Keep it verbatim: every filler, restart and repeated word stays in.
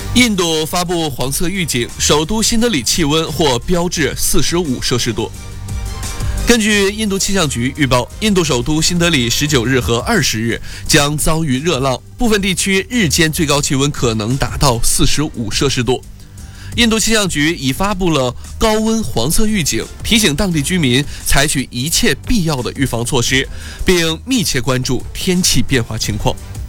印度发布黄色预警，首都新德里气温或飙至四十五摄氏度。根据印度气象局预报，印度首都新德里十九日和二十日将遭遇热浪，部分地区日间最高气温可能达到四十五摄氏度。印度气象局已发布了高温黄色预警，提醒当地居民采取一切必要的预防措施，并密切关注天气变化情况。